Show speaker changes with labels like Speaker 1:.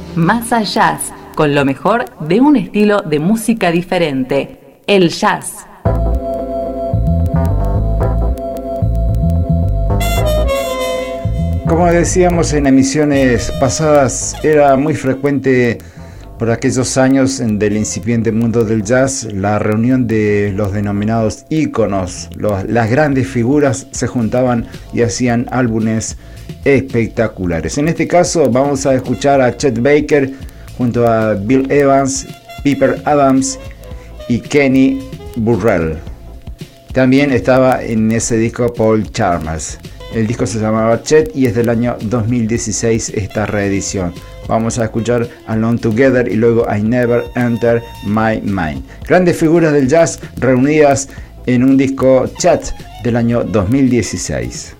Speaker 1: Massa Jazz, con lo mejor de un estilo de música diferente, el jazz.
Speaker 2: Como decíamos en emisiones pasadas, era muy frecuente por aquellos años del incipiente mundo del jazz la reunión de los denominados íconos. Las grandes figuras se juntaban y hacían álbumes espectaculares. En este caso vamos a escuchar a Chet Baker junto a Bill Evans, Piper Adams y Kenny Burrell. También estaba en ese disco Paul Chalmers. El disco se llamaba Chet y es del año 2016 esta reedición. Vamos a escuchar Alone Together y luego I Never Enter My Mind. Grandes figuras del jazz reunidas en un disco Chet del año 2016.